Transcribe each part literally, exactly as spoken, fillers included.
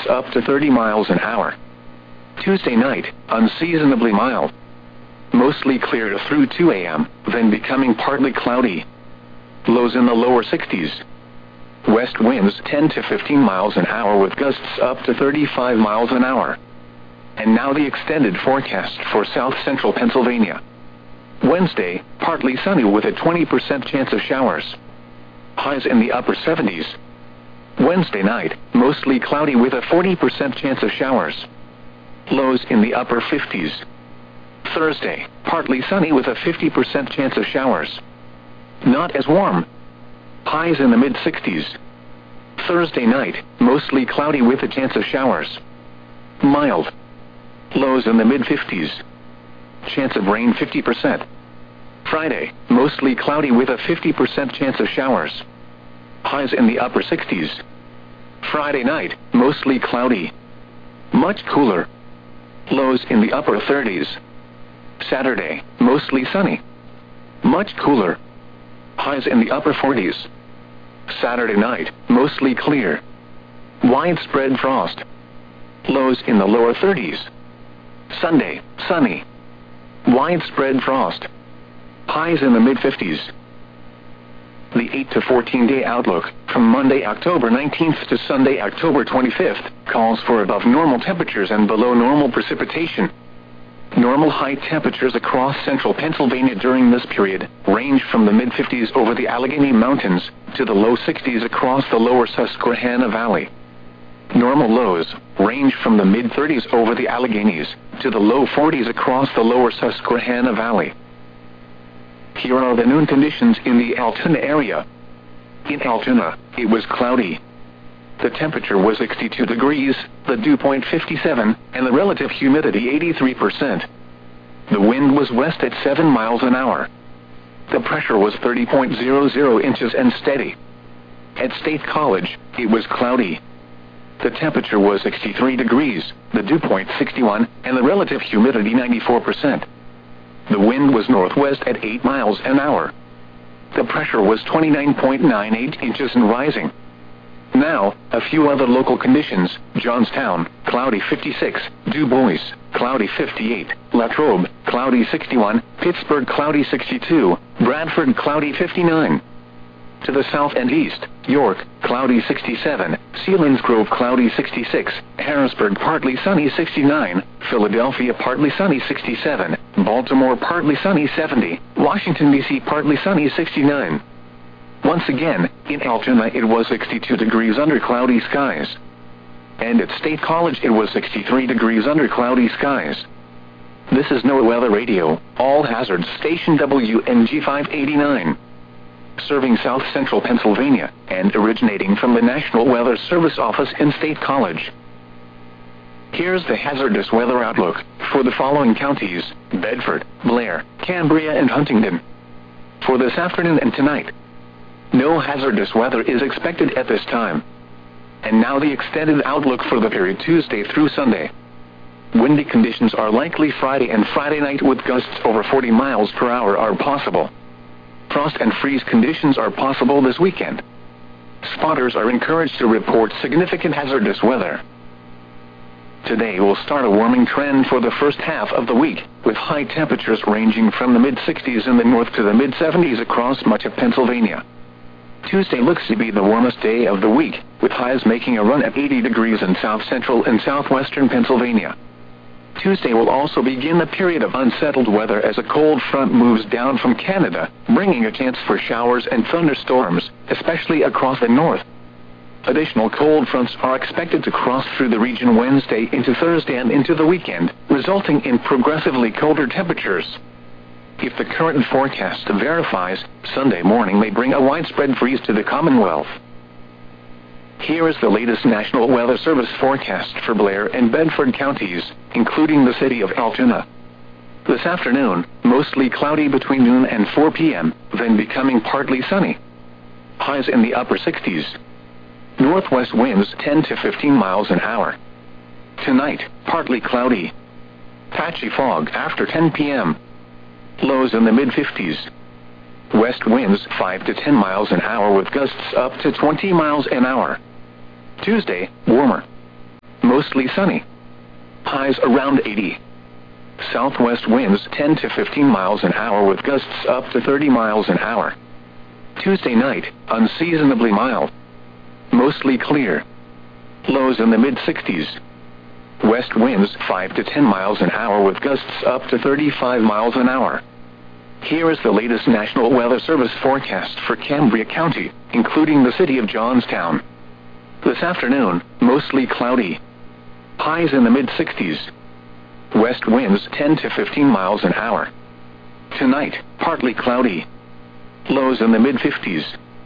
up to thirty miles an hour. Tuesday night, unseasonably mild. Mostly clear through two a m, then becoming partly cloudy. Lows in the lower sixties. West winds ten to fifteen miles an hour with gusts up to thirty-five miles an hour. And now the extended forecast for south central Pennsylvania. Wednesday, partly sunny with a twenty percent chance of showers. Highs in the upper seventies. Wednesday night, mostly cloudy with a forty percent chance of showers. Lows in the upper fifties. Thursday, partly sunny with a fifty percent chance of showers. Not as warm. Highs in the mid sixties. Thursday night, mostly cloudy with a chance of showers. Mild. Lows in the mid fifties. Chance of rain fifty percent. Friday, mostly cloudy with a fifty percent chance of showers. Highs in the upper sixties. Friday night, mostly cloudy. Much cooler. Lows in the upper thirties. Saturday, mostly sunny. Much cooler. Highs in the upper forties. Saturday night, mostly clear. Widespread frost. Lows in the lower thirties. Sunday, sunny. Widespread frost. Highs in the mid fifties. The eight to fourteen day outlook, from Monday, October nineteenth to Sunday, October twenty-fifth, calls for above normal temperatures and below normal precipitation. Normal high temperatures across central Pennsylvania during this period range from the mid fifties over the Allegheny Mountains to the low sixties across the lower Susquehanna Valley. Normal lows range from the mid thirties over the Alleghenies to the low forties across the lower Susquehanna Valley. Here are the noon conditions in the Altoona area. In Altoona, it was cloudy. The temperature was sixty-two degrees, the dew point fifty-seven, and the relative humidity eighty-three percent. The wind was west at seven miles an hour. The pressure was thirty point zero zero inches and steady. At State College, it was cloudy. The temperature was sixty-three degrees, the dew point sixty-one, and the relative humidity ninety-four percent. The wind was northwest at eight miles an hour. The pressure was twenty-nine point nine eight inches and rising. Now, a few other local conditions: Johnstown, cloudy fifty-six, Du Bois, cloudy fifty-eight, Latrobe, cloudy sixty-one, Pittsburgh, cloudy sixty-two, Bradford, cloudy fifty-nine. To the south and east, York, cloudy sixty-seven, Selinsgrove, cloudy sixty-six, Harrisburg, partly sunny sixty-nine, Philadelphia, partly sunny sixty-seven, Baltimore, partly sunny seventy, Washington, D C, partly sunny sixty-nine. Once again, in Altoona it was sixty-two degrees under cloudy skies. And at State College it was sixty-three degrees under cloudy skies. This is NOAA Weather Radio, All Hazards Station W N G five eighty-nine. Serving south central Pennsylvania, and originating from the National Weather Service office in State College. Here's the hazardous weather outlook for the following counties: Bedford, Blair, Cambria, and Huntingdon. For this afternoon and tonight, no hazardous weather is expected at this time. And now the extended outlook for the period Tuesday through Sunday. Windy conditions are likely Friday and Friday night with gusts over forty miles per hour are possible. Frost and freeze conditions are possible this weekend. Spotters are encouraged to report significant hazardous weather. Today will start a warming trend for the first half of the week, with high temperatures ranging from the mid sixties in the north to the mid seventies across much of Pennsylvania. Tuesday looks to be the warmest day of the week, with highs making a run at eighty degrees in south central and southwestern Pennsylvania. Tuesday will also begin a period of unsettled weather as a cold front moves down from Canada, bringing a chance for showers and thunderstorms, especially across the north. Additional cold fronts are expected to cross through the region Wednesday into Thursday and into the weekend, resulting in progressively colder temperatures. If the current forecast verifies, Sunday morning may bring a widespread freeze to the Commonwealth. Here is the latest National Weather Service forecast for Blair and Bedford counties, including the city of Altoona. This afternoon, mostly cloudy between noon and four p m, then becoming partly sunny. Highs in the upper sixties. Northwest winds ten to fifteen miles an hour. Tonight, partly cloudy. Patchy fog after ten p m Lows in the mid fifties. West winds five to ten miles an hour with gusts up to twenty miles an hour. Tuesday, warmer. mostly sunny. Highs around eighty. Southwest winds ten to fifteen miles an hour with gusts up to thirty miles an hour. Tuesday night, unseasonably mild. Mostly clear. Lows in the mid sixties. West winds five to ten miles an hour with gusts up to thirty-five miles an hour. Here is the latest National Weather Service forecast for Cambria County, including the city of Johnstown. This afternoon, mostly cloudy. Highs in the mid sixties. West winds ten to fifteen miles an hour. Tonight, partly cloudy. Lows in the mid fifties.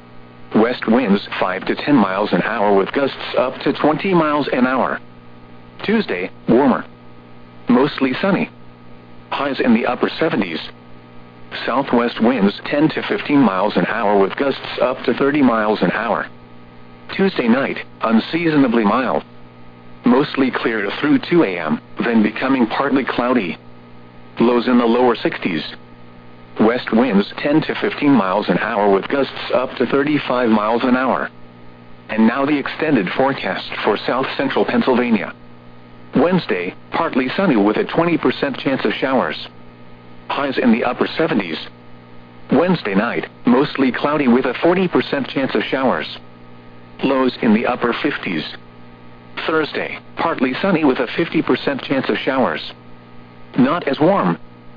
West winds five to ten miles an hour with gusts up to twenty miles an hour. Tuesday, warmer. Mostly sunny. Highs in the upper seventies. Southwest winds ten to fifteen miles an hour with gusts up to thirty miles an hour. Tuesday night, unseasonably mild. Mostly clear through two a m, then becoming partly cloudy. Lows in the lower sixties. West winds ten to fifteen miles an hour with gusts up to thirty-five miles an hour. And now the extended forecast for south central Pennsylvania. Wednesday, partly sunny with a twenty percent chance of showers. Highs in the upper seventies. Wednesday night, mostly cloudy with a forty percent chance of showers. Lows in the upper fifties. Thursday, partly sunny with a fifty percent chance of showers. Not as warm.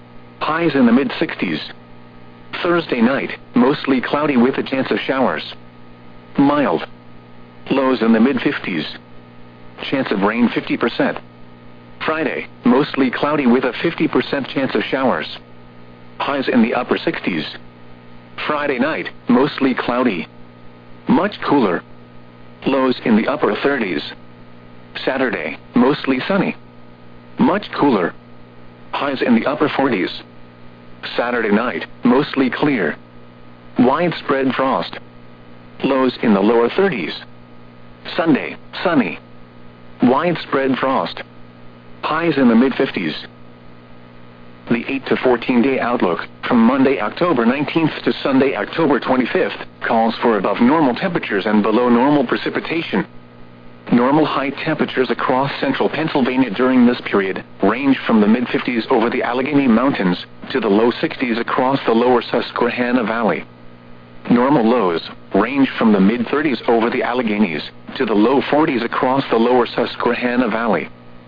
Highs in the mid sixties. Thursday night, mostly cloudy with a chance of showers. Mild. Lows in the mid fifties. Chance of rain fifty percent. Friday, mostly cloudy with a fifty percent chance of showers. Highs in the upper sixties. Friday night, mostly cloudy. Much cooler. Lows in the upper thirties. Saturday, mostly sunny. Much cooler. Highs in the upper forties. Saturday night, mostly clear. Widespread frost. Lows in the lower thirties. Sunday, sunny. Widespread frost. Highs in the mid fifties. The eight to fourteen day outlook, from Monday, October nineteenth to Sunday, October twenty-fifth, calls for above normal temperatures and below normal precipitation. Normal high temperatures across central Pennsylvania during this period range from the mid fifties over the Allegheny Mountains to the low sixties across the lower Susquehanna Valley. Normal lows range from the mid thirties over the Alleghenies to the low forties across the lower Susquehanna Valley.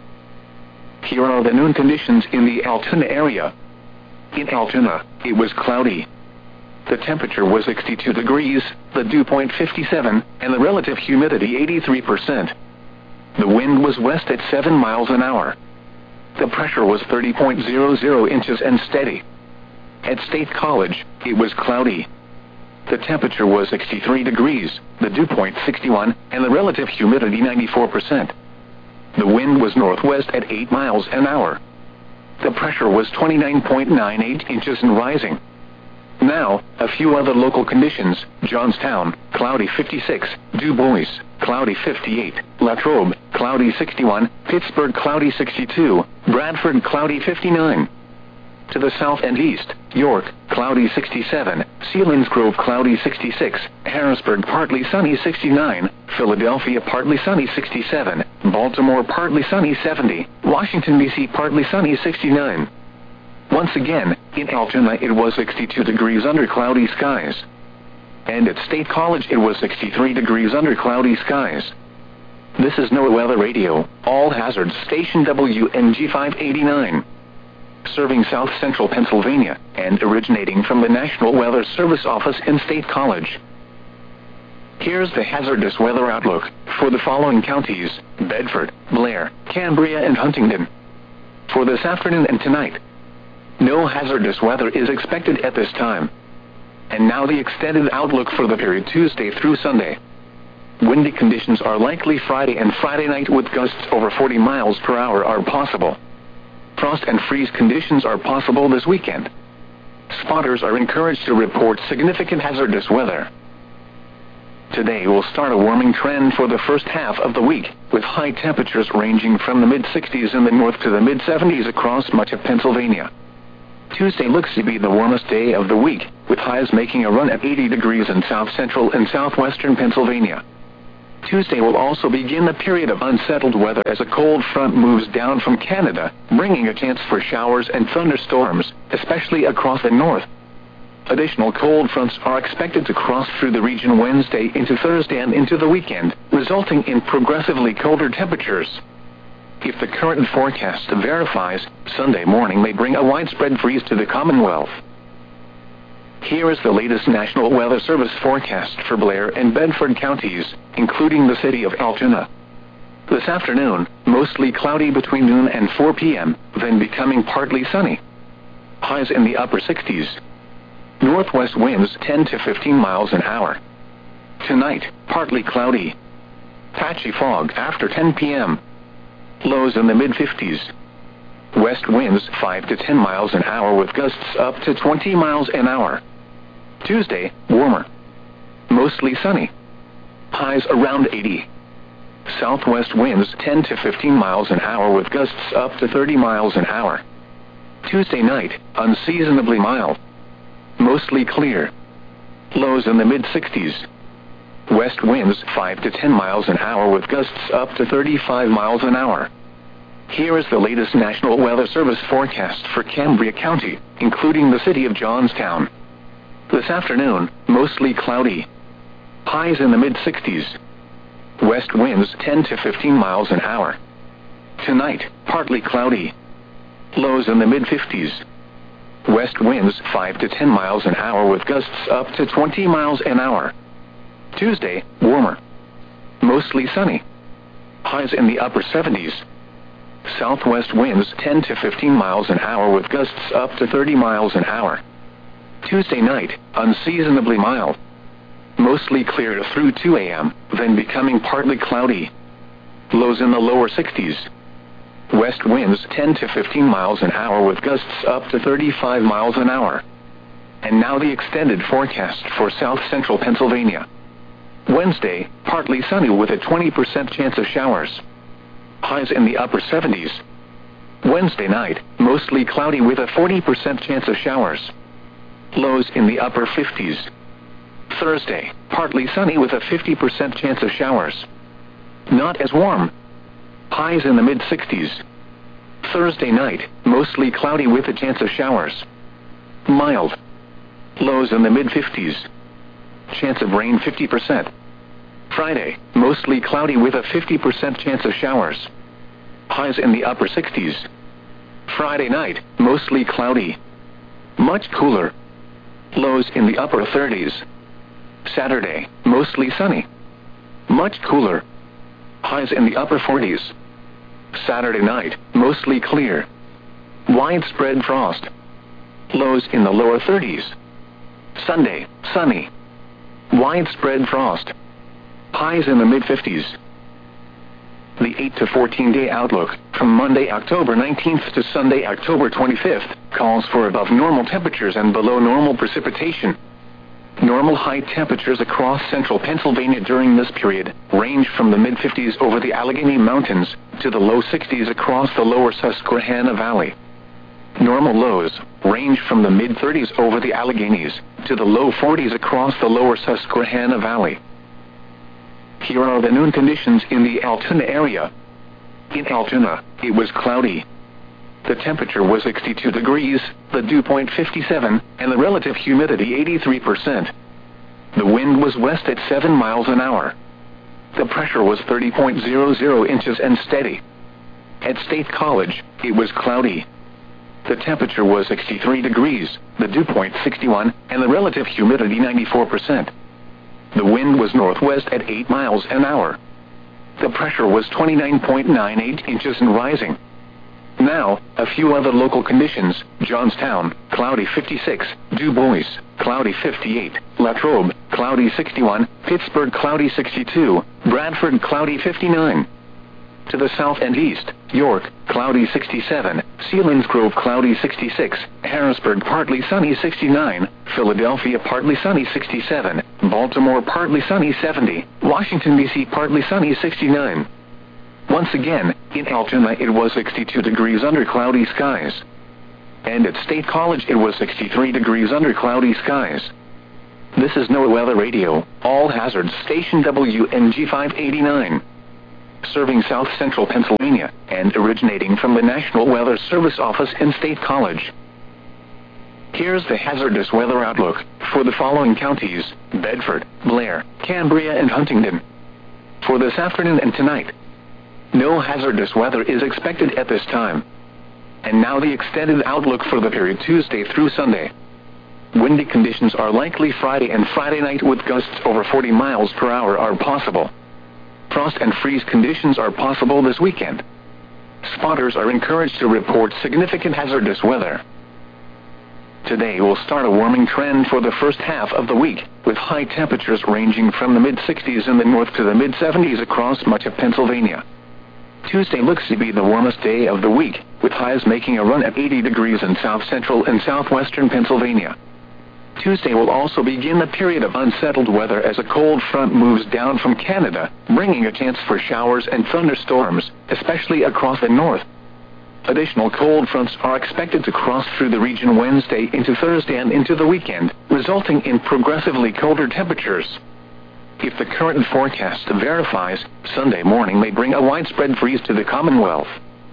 Here are the noon conditions in the Altoona area. In Altoona, it was cloudy. The temperature was sixty-two degrees, the dew point fifty-seven, and the relative humidity eighty-three percent. The wind was west at seven miles an hour. The pressure was thirty point zero zero inches and steady. At State College, it was cloudy. The temperature was sixty-three degrees, the dew point sixty-one, and the relative humidity ninety-four percent. The wind was northwest at eight miles an hour. The pressure was twenty-nine point nine eight inches and rising. Now, a few other local conditions: Johnstown, cloudy fifty-six, Du Bois, cloudy fifty-eight, Latrobe, cloudy sixty-one, Pittsburgh, cloudy sixty-two, Bradford, cloudy fifty-nine. To the south and east, York, cloudy sixty-seven, Selinsgrove, cloudy sixty-six, Harrisburg, partly sunny sixty-nine, Philadelphia, partly sunny sixty-seven, Baltimore, partly sunny seventy, Washington, D C, partly sunny sixty-nine. Once again, in Altoona it was sixty-two degrees under cloudy skies. And at State College it was sixty-three degrees under cloudy skies. This is NOAA Weather Radio, All Hazards Station W N G five eighty-nine. Serving south central Pennsylvania, and originating from the National Weather Service office in State College. Here's the hazardous weather outlook for the following counties: Bedford, Blair, Cambria, and Huntingdon. For this afternoon and tonight, no hazardous weather is expected at this time. And now the extended outlook for the period Tuesday through Sunday. Windy conditions are likely Friday and Friday night with gusts over forty miles per hour are possible. Frost and freeze conditions are possible this weekend. Spotters are encouraged to report significant hazardous weather. Today will start a warming trend for the first half of the week, with high temperatures ranging from the mid sixties in the north to the mid seventies across much of Pennsylvania. Tuesday looks to be the warmest day of the week, with highs making a run at eighty degrees in south central and southwestern Pennsylvania. Tuesday will also begin a period of unsettled weather as a cold front moves down from Canada, bringing a chance for showers and thunderstorms, especially across the north. Additional cold fronts are expected to cross through the region Wednesday into Thursday and into the weekend, resulting in progressively colder temperatures. If the current forecast verifies, Sunday morning may bring a widespread freeze to the Commonwealth. Here is the latest National Weather Service forecast for Blair and Bedford counties, including the city of Altoona. This afternoon, mostly cloudy between noon and four p m, then becoming partly sunny. Highs in the upper sixties. Northwest winds ten to fifteen miles an hour. Tonight, partly cloudy. Patchy fog after ten p m Lows in the mid-fifties. West winds five to ten miles an hour with gusts up to twenty miles an hour. Tuesday, warmer. Mostly sunny. Highs around eighty. Southwest winds ten to fifteen miles an hour with gusts up to thirty miles an hour. Tuesday night, unseasonably mild. Mostly clear. Lows in the mid-sixties. West winds five to ten miles an hour with gusts up to thirty-five miles an hour. Here is the latest National Weather Service forecast for Cambria County, including the city of Johnstown. This afternoon, mostly cloudy. Highs in the mid-sixties. West winds ten to fifteen miles an hour. Tonight, partly cloudy. Lows in the mid-fifties. West winds five to ten miles an hour with gusts up to twenty miles an hour. Tuesday, warmer. Mostly sunny. Highs in the upper seventies. Southwest winds ten to fifteen miles an hour with gusts up to thirty miles an hour. Tuesday night, unseasonably mild. Mostly clear through two a m, then becoming partly cloudy. Lows in the lower sixties. West winds ten to fifteen miles an hour with gusts up to thirty-five miles an hour. And now the extended forecast for south central Pennsylvania. Wednesday, partly sunny with a twenty percent chance of showers. Highs in the upper seventies. Wednesday night, mostly cloudy with a forty percent chance of showers. Lows in the upper fifties. Thursday, partly sunny with a fifty percent chance of showers. Not as warm. Highs in the mid-sixties. Thursday night, mostly cloudy with a chance of showers. Mild. Lows in the mid-fifties. Chance of rain fifty percent. Friday, mostly cloudy with a fifty percent chance of showers. Highs in the upper sixties. Friday night, mostly cloudy. Much cooler. Lows in the upper thirties. Saturday, mostly sunny. Much cooler. Highs in the upper forties. Saturday night, mostly clear. Widespread frost. Lows in the lower thirties. Sunday, sunny. Widespread frost. Highs in the mid-fifties. The eight to fourteen day outlook, from Monday, October nineteenth to Sunday, October twenty-fifth, calls for above normal temperatures and below normal precipitation. Normal high temperatures across central Pennsylvania during this period range from the mid-fifties over the Allegheny Mountains to the low sixties across the lower Susquehanna Valley. Normal lows range from the mid-thirties over the Alleghenies to the low forties across the lower Susquehanna Valley. Here are the noon conditions in the Altoona area. In Altoona, it was cloudy. The temperature was sixty-two degrees, the dew point fifty-seven, and the relative humidity eighty-three percent. The wind was west at seven miles an hour. The pressure was thirty point zero zero inches and steady. At State College, it was cloudy. The temperature was sixty-three degrees, the dew point sixty-one, and the relative humidity ninety-four percent. The wind was northwest at eight miles an hour. The pressure was twenty-nine point nine eight inches and rising. Now, a few other local conditions: Johnstown, cloudy fifty-six, Du Bois, cloudy fifty-eight, Latrobe, cloudy sixty-one, Pittsburgh, cloudy sixty-two, Bradford, cloudy fifty-nine. To the south and east, York, cloudy sixty-seven, Selinsgrove, cloudy sixty-six, Harrisburg, partly sunny sixty-nine, Philadelphia, partly sunny sixty-seven, Baltimore, partly sunny seventy, Washington, D C, partly sunny sixty-nine. Once again, in Altoona it was sixty-two degrees under cloudy skies. And at State College it was sixty-three degrees under cloudy skies. This is NOAA Weather Radio, all hazards station W N G five eighty-nine. Serving south central Pennsylvania, and originating from the National Weather Service office in State College. Here's the hazardous weather outlook for the following counties: Bedford, Blair, Cambria, and Huntingdon. For this afternoon and tonight, no hazardous weather is expected at this time. And now the extended outlook for the period Tuesday through Sunday. Windy conditions are likely Friday and Friday night, with gusts over forty miles per hour are possible. Frost and freeze conditions are possible this weekend. Spotters are encouraged to report significant hazardous weather. Today will start a warming trend for the first half of the week, with high temperatures ranging from the mid sixties in the north to the mid seventies across much of Pennsylvania. Tuesday looks to be the warmest day of the week, with highs making a run at eighty degrees in south central and southwestern Pennsylvania. Tuesday will also begin a period of unsettled weather as a cold front moves down from Canada, bringing a chance for showers and thunderstorms, especially across the north. Additional cold fronts are expected to cross through the region Wednesday into Thursday and into the weekend, resulting in progressively colder temperatures. If the current forecast verifies, Sunday morning may bring a widespread freeze to the Commonwealth.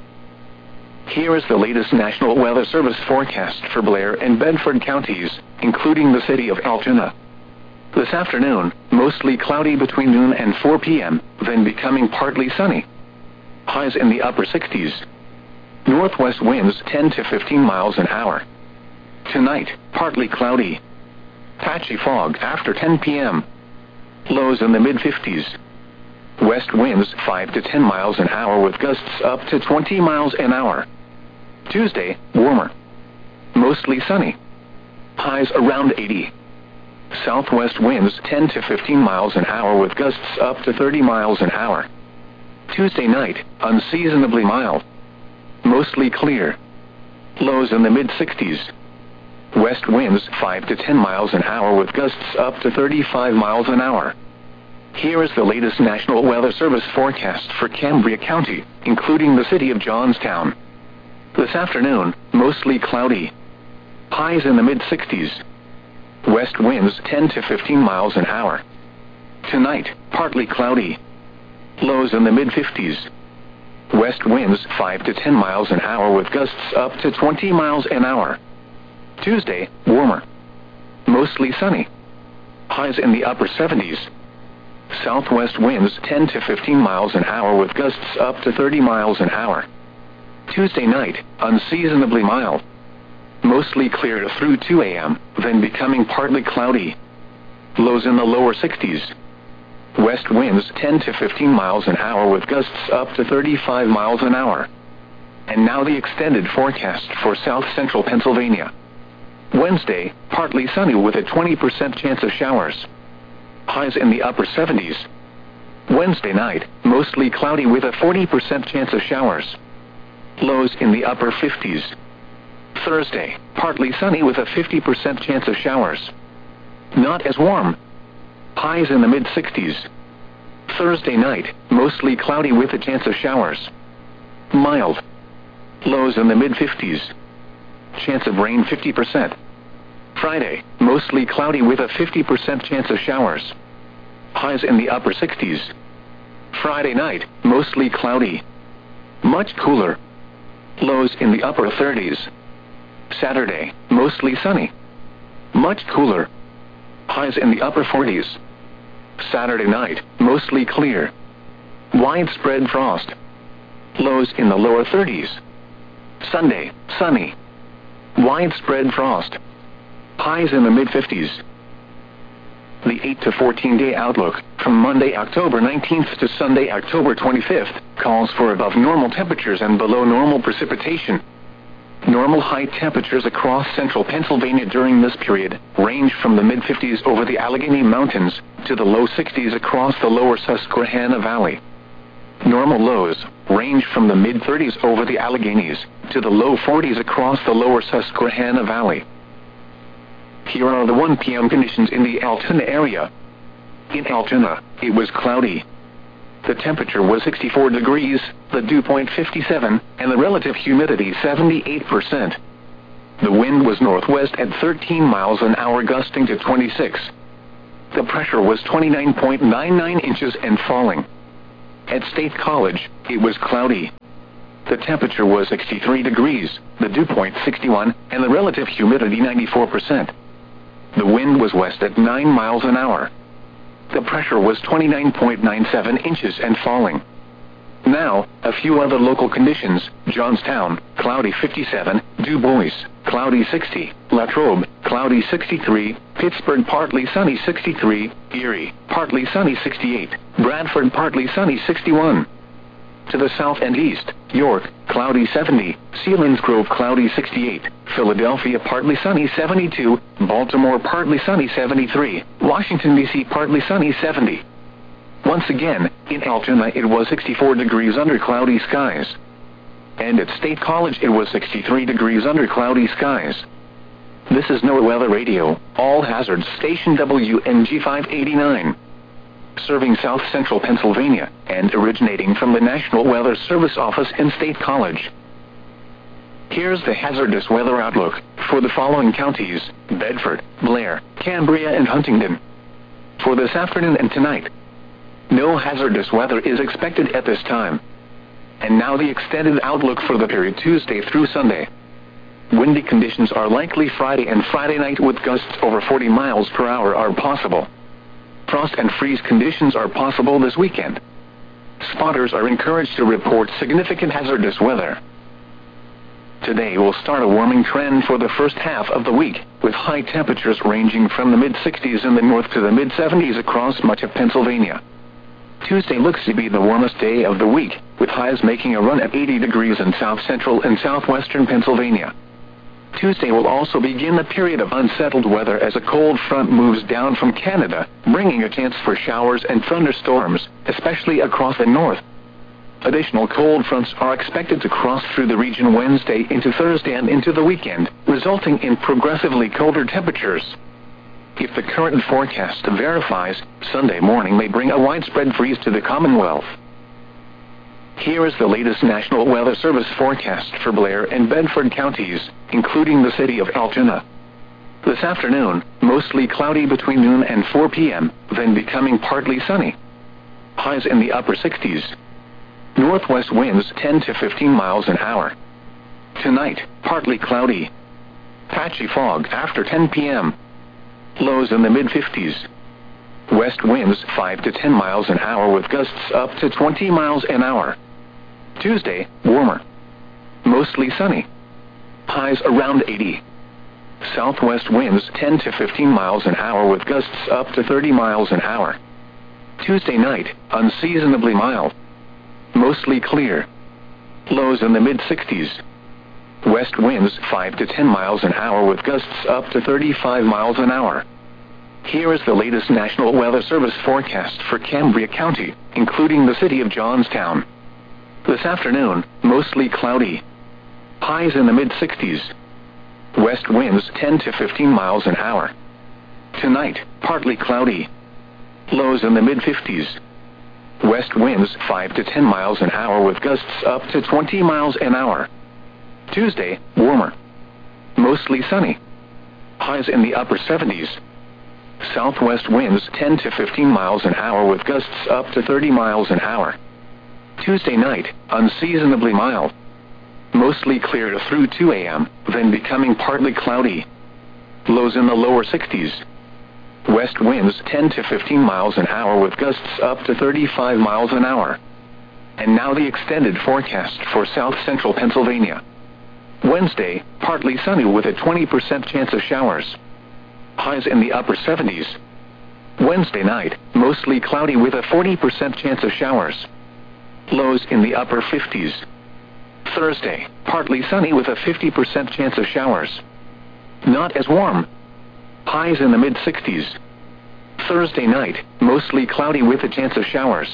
Here is the latest National Weather Service forecast for Blair and Bedford counties, including the city of Altoona. This afternoon, mostly cloudy between noon and four p m, then becoming partly sunny. Highs in the upper sixties. Northwest winds ten to fifteen miles an hour. Tonight, partly cloudy. Patchy fog after ten p m Lows in the mid fifties. West winds five to ten miles an hour with gusts up to twenty miles an hour. Tuesday, warmer. Mostly sunny. Highs around eighty. Southwest winds ten to fifteen miles an hour with gusts up to thirty miles an hour. Tuesday night, unseasonably mild. Mostly clear. Lows in the mid sixties. West winds five to ten miles an hour with gusts up to thirty-five miles an hour. Here is the latest National Weather Service forecast for Cambria County, including the city of Johnstown. This afternoon, mostly cloudy. Highs in the mid sixties. West winds ten to fifteen miles an hour. Tonight, partly cloudy. Lows in the mid fifties. West winds five to ten miles an hour with gusts up to twenty miles an hour. Tuesday, warmer. Mostly sunny. Highs in the upper seventies. Southwest winds ten to fifteen miles an hour with gusts up to thirty miles an hour. Tuesday night, unseasonably mild. Mostly clear through two a m, then becoming partly cloudy. Lows in the lower sixties. West winds ten to fifteen miles an hour with gusts up to thirty-five miles an hour. And now the extended forecast for south central Pennsylvania. Wednesday, partly sunny with a twenty percent chance of showers. Highs in the upper seventies. Wednesday night, mostly cloudy with a forty percent chance of showers. Lows in the upper fifties. Thursday, partly sunny with a fifty percent chance of showers. Not as warm. Highs in the mid sixties. Thursday night, mostly cloudy with a chance of showers. Mild. Lows in the mid fifties. Chance of rain fifty percent. Friday, mostly cloudy with a fifty percent chance of showers. Highs in the upper sixties. Friday night, mostly cloudy. Much cooler. Lows in the upper thirties. Saturday, mostly sunny. Much cooler. Highs in the upper forties. Saturday night, mostly clear. Widespread frost. Lows in the lower thirties. Sunday, sunny. Widespread frost. Highs in the mid fifties. The eight to fourteen day outlook, from Monday, October nineteenth to Sunday, October twenty-fifth, calls for above normal temperatures and below normal precipitation. Normal high temperatures across central Pennsylvania during this period range from the mid fifties over the Allegheny Mountains to the low sixties across the lower Susquehanna Valley. Normal lows range from the mid thirties over the Alleghenies to the low forties across the lower Susquehanna Valley. Here are the one p m conditions in the Altoona area. In Altoona, it was cloudy. The temperature was sixty-four degrees, the dew point fifty-seven, and the relative humidity seventy-eight percent. The wind was northwest at thirteen miles an hour, gusting to twenty-six. The pressure was twenty-nine point nine nine inches and falling. At State College, it was cloudy. The temperature was sixty-three degrees, the dew point sixty-one, and the relative humidity ninety-four percent. The wind was west at nine miles an hour. The pressure was twenty-nine point nine seven inches and falling. Now, a few other local conditions: Johnstown, cloudy fifty-seven, Du Bois, cloudy sixty, Latrobe, cloudy sixty-three, Pittsburgh partly sunny sixty-three, Erie, partly sunny sixty-eight, Bradford partly sunny sixty-one. To the south and east, York, cloudy seventy, Selinsgrove cloudy sixty-eight, Philadelphia partly sunny seventy-two, Baltimore partly sunny seventy-three, Washington D C partly sunny seventy. Once again, in Altoona it was sixty-four degrees under cloudy skies. And at State College it was sixty-three degrees under cloudy skies. This is NOAA Weather Radio, all hazards station W N G five eighty-nine. Serving South Central Pennsylvania, and originating from the National Weather Service office in State College. Here's the hazardous weather outlook for the following counties: Bedford, Blair, Cambria, and Huntingdon. For this afternoon and tonight, no hazardous weather is expected at this time. And now the extended outlook for the period Tuesday through Sunday. Windy conditions are likely Friday and Friday night, with gusts over forty miles per hour are possible. Frost and freeze conditions are possible this weekend. Spotters are encouraged to report significant hazardous weather. Today will start a warming trend for the first half of the week, with high temperatures ranging from the mid sixties in the north to the mid seventies across much of Pennsylvania. Tuesday looks to be the warmest day of the week, with highs making a run at eighty degrees in south central and southwestern Pennsylvania. Tuesday will also begin the period of unsettled weather as a cold front moves down from Canada, bringing a chance for showers and thunderstorms, especially across the north. Additional cold fronts are expected to cross through the region Wednesday into Thursday and into the weekend, resulting in progressively colder temperatures. If the current forecast verifies, Sunday morning may bring a widespread freeze to the Commonwealth. Here is the latest National Weather Service forecast for Blair and Bedford counties, including the city of Altoona. This afternoon, mostly cloudy between noon and four p m, then becoming partly sunny. Highs in the upper sixties. Northwest winds ten to fifteen miles an hour. Tonight, partly cloudy. Patchy fog after ten p m Lows in the mid fifties. West winds five to ten miles an hour with gusts up to twenty miles an hour. Tuesday, warmer. Mostly sunny. Highs around eighty. Southwest winds ten to fifteen miles an hour with gusts up to thirty miles an hour. Tuesday night, unseasonably mild. Mostly clear. Lows in the mid sixties. West winds five to ten miles an hour with gusts up to thirty-five miles an hour. Here is the latest National Weather Service forecast for Cambria County, including the city of Johnstown. This afternoon, mostly cloudy. Highs in the mid sixties. West winds ten to fifteen miles an hour. Tonight, partly cloudy. Lows in the mid fifties. West winds five to ten miles an hour with gusts up to twenty miles an hour. Tuesday, warmer. Mostly sunny. Highs in the upper seventies. Southwest winds ten to fifteen miles an hour with gusts up to thirty miles an hour. Tuesday night, unseasonably mild. Mostly clear through two a m, then becoming partly cloudy. Lows in the lower sixties. West winds ten to fifteen miles an hour with gusts up to thirty-five miles an hour. And now the extended forecast for south central Pennsylvania. Wednesday, partly sunny with a twenty percent chance of showers. Highs in the upper seventies. Wednesday night, mostly cloudy with a forty percent chance of showers. Lows in the upper fifties. Thursday, partly sunny with a fifty percent chance of showers. Not as warm. Highs in the mid sixties. Thursday night, mostly cloudy with a chance of showers.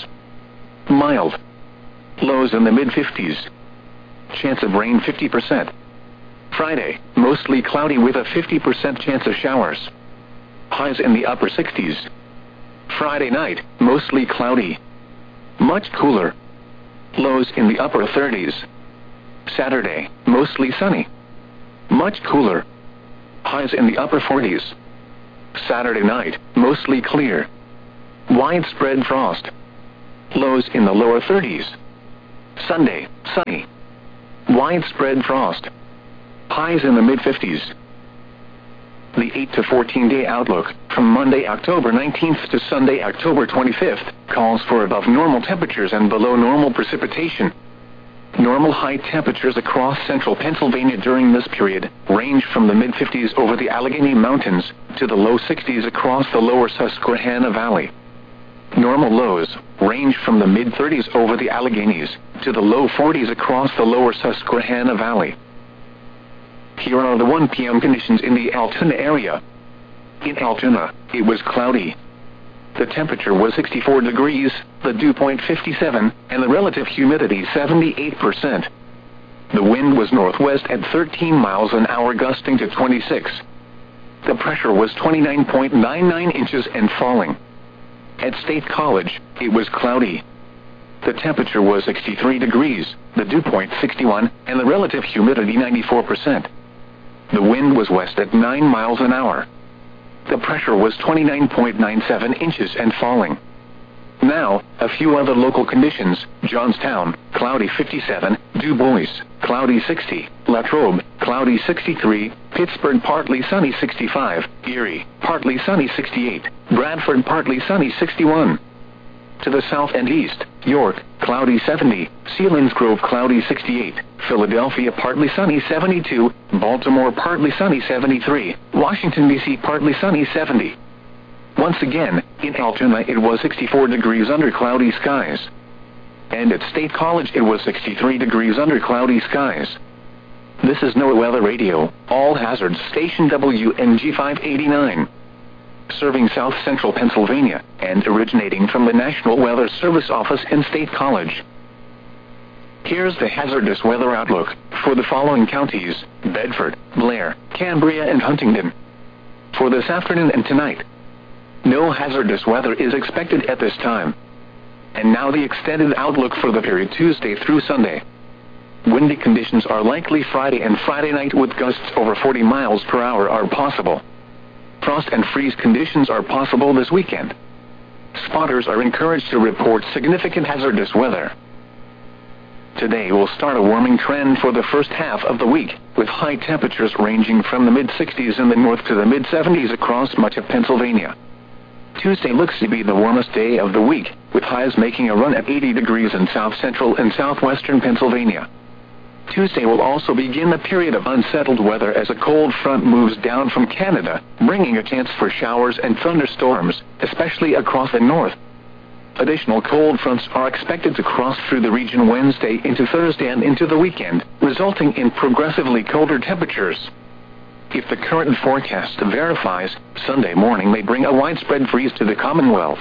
Mild. Lows in the mid fifties. Chance of rain fifty percent. Friday, mostly cloudy with a fifty percent chance of showers. Highs in the upper sixties. Friday night, mostly cloudy. Much cooler. Lows in the upper thirties. Saturday, mostly sunny. Much cooler. Highs in the upper forties. Saturday night, mostly clear. Widespread frost. Lows in the lower thirties. Sunday, sunny. Widespread frost. Highs in the mid-fifties. The eight to fourteen day outlook, from Monday, October nineteenth to Sunday, October twenty-fifth, calls for above normal temperatures and below normal precipitation. Normal high temperatures across central Pennsylvania during this period range from the mid-fifties over the Allegheny Mountains to the low sixties across the lower Susquehanna Valley. Normal lows range from the mid-thirties over the Alleghenies to the low forties across the lower Susquehanna Valley. Here are the one p m conditions in the Altoona area. In Altoona, it was cloudy. The temperature was sixty-four degrees, the dew point fifty-seven, and the relative humidity seventy-eight percent. The wind was northwest at thirteen miles an hour, gusting to twenty-six. The pressure was twenty-nine point nine nine inches and falling. At State College, it was cloudy. The temperature was sixty-three degrees, the dew point sixty-one, and the relative humidity ninety-four percent. The wind was west at nine miles an hour. The pressure was twenty-nine point nine seven inches and falling. Now, a few other local conditions: Johnstown, cloudy fifty-seven, Du Bois, cloudy sixty, Latrobe, cloudy sixty-three, Pittsburgh, partly sunny sixty-five, Erie, partly sunny sixty-eight, Bradford, partly sunny sixty-one. To the south and east, York, cloudy seventy, Selinsgrove, cloudy sixty-eight, Philadelphia, partly sunny seventy-two, Baltimore, partly sunny seventy-three, Washington, D C, partly sunny seventy. Once again, in Altoona it was sixty-four degrees under cloudy skies. And at State College it was sixty-three degrees under cloudy skies. This is NOAA Weather Radio, All Hazards Station W N G five eighty-nine. Serving South Central Pennsylvania, and originating from the National Weather Service office in State College. Here's the hazardous weather outlook for the following counties: Bedford, Blair, Cambria, and Huntingdon. For this afternoon and tonight, no hazardous weather is expected at this time. And now the extended outlook for the period Tuesday through Sunday. Windy conditions are likely Friday and Friday night, with gusts over forty miles per hour are possible. Frost and freeze conditions are possible this weekend. Spotters are encouraged to report significant hazardous weather. Today will start a warming trend for the first half of the week, with high temperatures ranging from the mid-sixties in the north to the mid-seventies across much of Pennsylvania. Tuesday looks to be the warmest day of the week, with highs making a run at eighty degrees in south central and southwestern Pennsylvania. Tuesday will also begin a period of unsettled weather as a cold front moves down from Canada, bringing a chance for showers and thunderstorms, especially across the north. Additional cold fronts are expected to cross through the region Wednesday into Thursday and into the weekend, resulting in progressively colder temperatures. If the current forecast verifies, Sunday morning may bring a widespread freeze to the Commonwealth.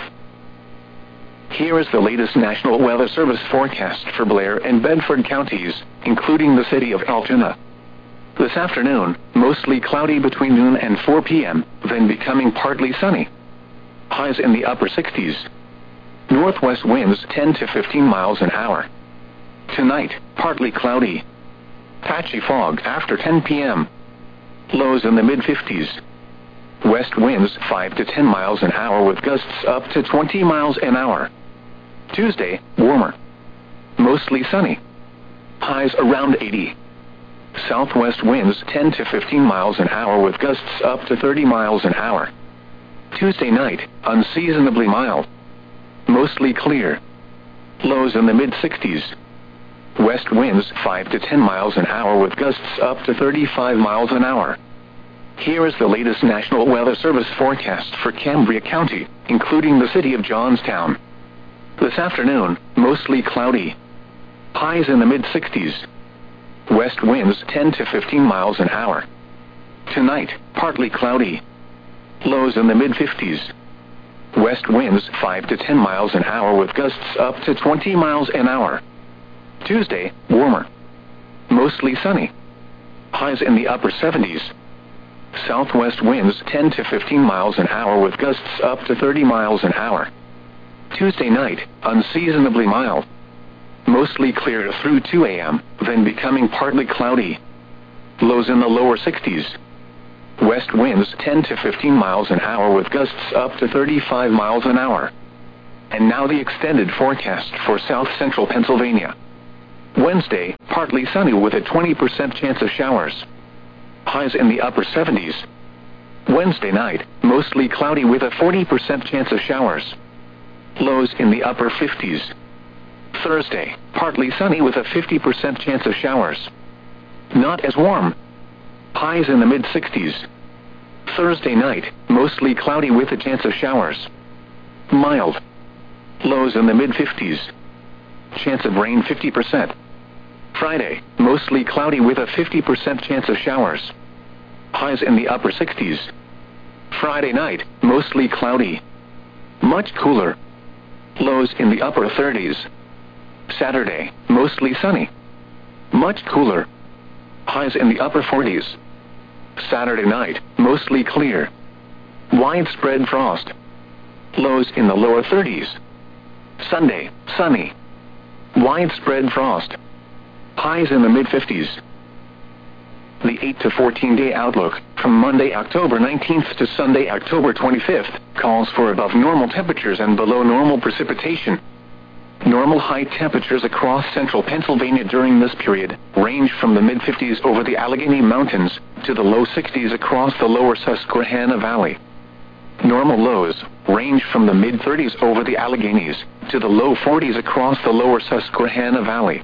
Here is the latest National Weather Service forecast for Blair and Bedford counties, including the city of Altoona. This afternoon, mostly cloudy between noon and four p m, then becoming partly sunny. Highs in the upper sixties. Northwest winds ten to fifteen miles an hour. Tonight, partly cloudy. Patchy fog after ten p m Lows in the mid-fifties. West winds five to ten miles an hour, with gusts up to twenty miles an hour. Tuesday, warmer. Mostly sunny. Highs around eighty. Southwest winds ten to fifteen miles an hour, with gusts up to thirty miles an hour. Tuesday night, unseasonably mild. Mostly clear. Lows in the mid-sixties. West winds five to ten miles an hour, with gusts up to thirty-five miles an hour. Here is the latest National Weather Service forecast for Cambria County, including the city of Johnstown. This afternoon, mostly cloudy. Highs in the mid-sixties. West winds ten to fifteen miles an hour. Tonight, partly cloudy. Lows in the mid-fifties. West winds five to ten miles an hour, with gusts up to twenty miles an hour. Tuesday, warmer. Mostly sunny. Highs in the upper seventies. Southwest winds ten to fifteen miles an hour, with gusts up to thirty miles an hour. Tuesday night, unseasonably mild. Mostly clear through two a m, then becoming partly cloudy. Lows in the lower sixties. west winds ten to fifteen miles an hour with gusts up to thirty-five miles an hour. And now the extended forecast for south central Pennsylvania. Wednesday, partly sunny with a twenty percent chance of showers. Highs in the upper seventies. Wednesday night, mostly cloudy with a forty percent chance of showers. Lows in the upper fifties. Thursday, partly sunny with a fifty percent chance of showers. Not as warm. Highs in the mid sixties. Thursday night, mostly cloudy with a chance of showers. Mild. Lows in the mid fifties. Chance of rain fifty percent. Friday, mostly cloudy with a fifty percent chance of showers. Highs in the upper sixties. Friday night, mostly cloudy. Much cooler. Lows in the upper thirties. Saturday, mostly sunny. Much cooler. Highs in the upper forties. Saturday night, mostly clear. Widespread frost. Lows in the lower thirties. Sunday, sunny. Widespread frost. Highs in the mid fifties. The eight to fourteen day outlook, from Monday, October nineteenth to Sunday, October twenty-fifth, calls for above normal temperatures and below normal precipitation. Normal high temperatures across central Pennsylvania during this period range from the mid fifties over the Allegheny Mountains to the low sixties across the lower Susquehanna Valley. Normal lows range from the mid thirties over the Alleghenies to the low forties across the lower Susquehanna Valley.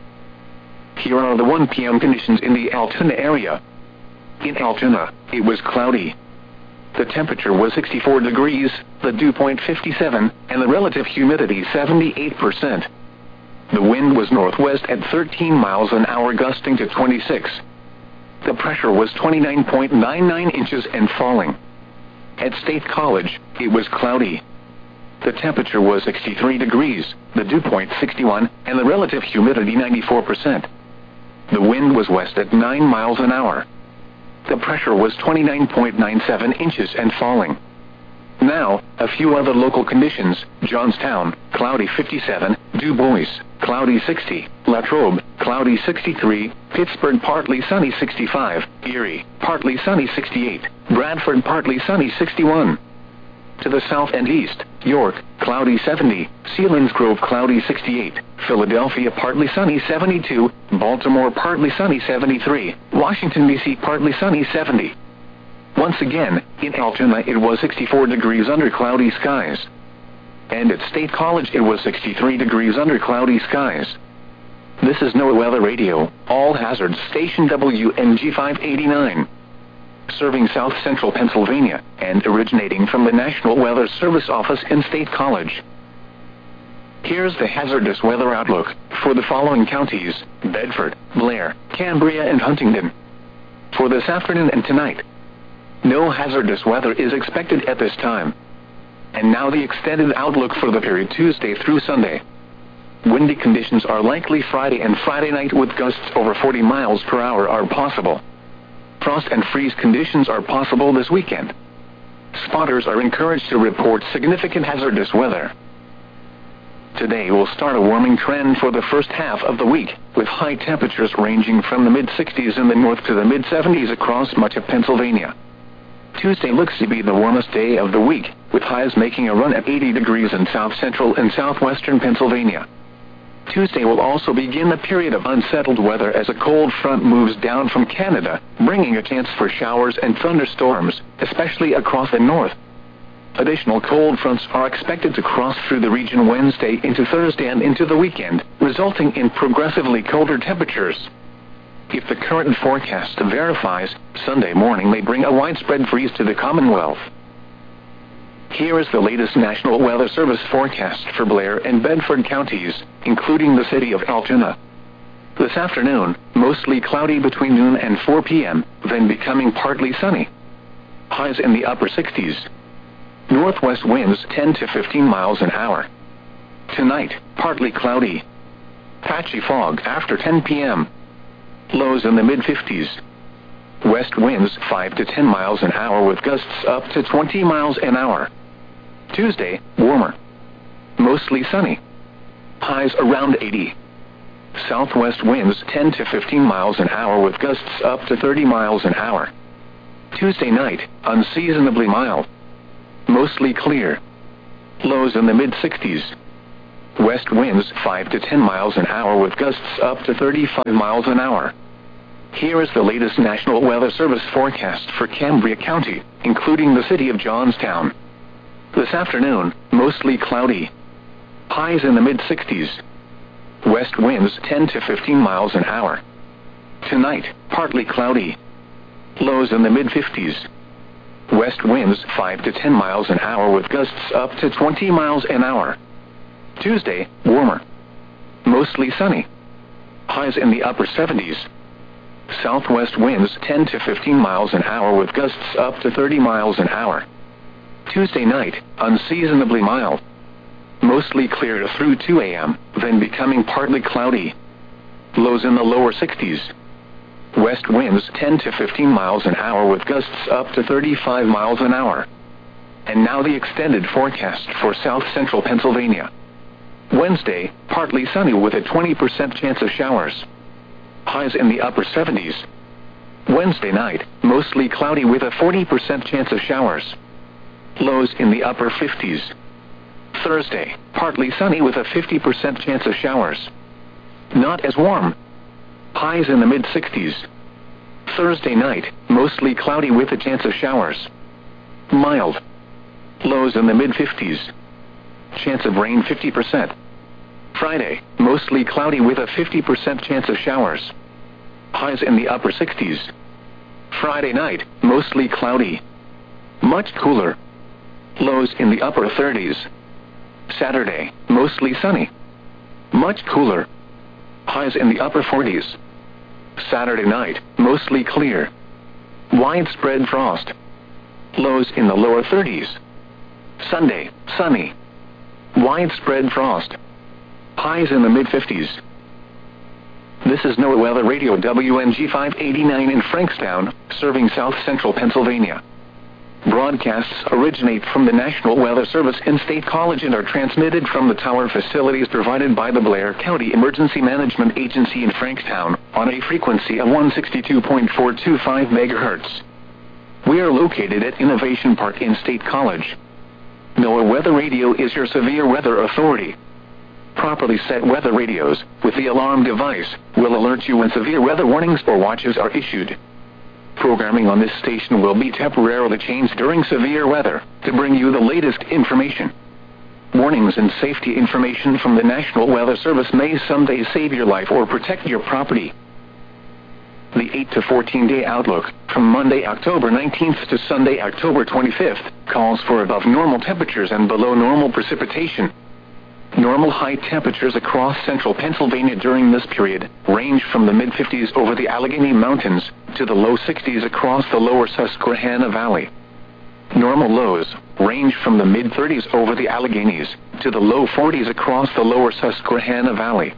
Here are the one p m conditions in the Altoona area. In Altoona, it was cloudy. The temperature was sixty-four degrees, the dew point fifty-seven, and the relative humidity seventy-eight percent. The wind was northwest at thirteen miles an hour, gusting to twenty-six. The pressure was twenty-nine point nine nine inches and falling. At State College, it was cloudy. The temperature was sixty-three degrees, the dew point sixty-one, and the relative humidity ninety-four percent. The wind was west at nine miles an hour. The pressure was twenty-nine point nine seven inches and falling. Now, a few other local conditions: Johnstown, cloudy fifty-seven, Du Bois, cloudy sixty, Latrobe, cloudy sixty-three, Pittsburgh, partly sunny sixty-five, Erie, partly sunny sixty-eight, Bradford, partly sunny sixty-one. To the south and east, York, cloudy seventy, Selinsgrove, cloudy sixty-eight, Philadelphia, partly sunny seventy-two, Baltimore, partly sunny seventy-three, Washington, D C, partly sunny seventy. Once again, in Altoona it was sixty-four degrees under cloudy skies. And at State College it was sixty-three degrees under cloudy skies. This is NOAA Weather Radio, All Hazards Station W N G five eighty-nine. Serving south central Pennsylvania, and originating from the National Weather Service office in State College. Here's the hazardous weather outlook for the following counties: Bedford, Blair, Cambria, and Huntingdon. For this afternoon and tonight, no hazardous weather is expected at this time. And now the extended outlook for the period Tuesday through Sunday. Windy conditions are likely Friday and Friday night, with gusts over forty miles per hour are possible. Frost and freeze conditions are possible this weekend. Spotters are encouraged to report significant hazardous weather. Today will start a warming trend for the first half of the week, with high temperatures ranging from the mid sixties in the north to the mid seventies across much of Pennsylvania. Tuesday looks to be the warmest day of the week, with highs making a run at eighty degrees in south central and southwestern Pennsylvania. Tuesday will also begin a period of unsettled weather as a cold front moves down from Canada, bringing a chance for showers and thunderstorms, especially across the north. Additional cold fronts are expected to cross through the region Wednesday into Thursday and into the weekend, resulting in progressively colder temperatures. If the current forecast verifies, Sunday morning may bring a widespread freeze to the Commonwealth. Here is the latest National Weather Service forecast for Blair and Bedford counties, including the city of Altoona. This afternoon, mostly cloudy between noon and four p m, then becoming partly sunny. Highs in the upper sixties. Northwest winds ten to fifteen miles an hour. Tonight, partly cloudy. Patchy fog after ten p m Lows in the mid fifties. West winds five to ten miles an hour with gusts up to twenty miles an hour. Tuesday, warmer. Mostly sunny. Highs around eighty. Southwest winds ten to fifteen miles an hour with gusts up to thirty miles an hour. Tuesday night, unseasonably mild. Mostly clear. Lows in the mid sixties. West winds five to ten miles an hour with gusts up to thirty-five miles an hour. Here is the latest National Weather Service forecast for Cambria County, including the city of Johnstown. This afternoon, mostly cloudy. Highs in the mid sixties. West winds ten to fifteen miles an hour. Tonight, partly cloudy. Lows in the mid fifties. West winds five to ten miles an hour with gusts up to twenty miles an hour. Tuesday, warmer. Mostly sunny. Highs in the upper seventies. Southwest winds ten to fifteen miles an hour with gusts up to thirty miles an hour. Tuesday night, unseasonably mild. Mostly clear through two a m, then becoming partly cloudy. Lows in the lower sixties. West winds ten to fifteen miles an hour with gusts up to thirty-five miles an hour. And now the extended forecast for south central Pennsylvania. Wednesday, partly sunny with a twenty percent chance of showers. Highs in the upper seventies. Wednesday night, mostly cloudy with a forty percent chance of showers. Lows in the upper fifties. Thursday, partly sunny with a fifty percent chance of showers. Not as warm. Highs in the mid sixties. Thursday night, mostly cloudy with a chance of showers. Mild. Lows in the mid fifties. Chance of rain fifty percent. Friday, mostly cloudy with a fifty percent chance of showers. Highs in the upper sixties. Friday night, mostly cloudy. Much cooler. Lows in the upper thirties. Saturday, mostly sunny. Much cooler. Highs in the upper forties. Saturday night, mostly clear. Widespread frost. Lows in the lower thirties. Sunday, sunny. Widespread frost. Highs in the mid fifties. This is NOAA Weather Radio W N G five eighty-nine in Frankstown, serving south central Pennsylvania. Broadcasts originate from the National Weather Service in State College and are transmitted from the tower facilities provided by the Blair County Emergency Management Agency in Frankstown, on a frequency of one sixty-two point four two five megahertz. We are located at Innovation Park in State College. NOAA Weather Radio is your severe weather authority. Properly set weather radios, with the alarm device, will alert you when severe weather warnings or watches are issued. Programming on this station will be temporarily changed during severe weather, to bring you the latest information. Warnings and safety information from the National Weather Service may someday save your life or protect your property. The eight to fourteen day outlook, from Monday, October nineteenth to Sunday, October twenty-fifth, calls for above normal temperatures and below normal precipitation. Normal high temperatures across central Pennsylvania during this period range from the mid fifties over the Allegheny Mountains to the low sixties across the lower Susquehanna Valley. Normal lows range from the mid thirties over the Alleghenies to the low forties across the lower Susquehanna Valley.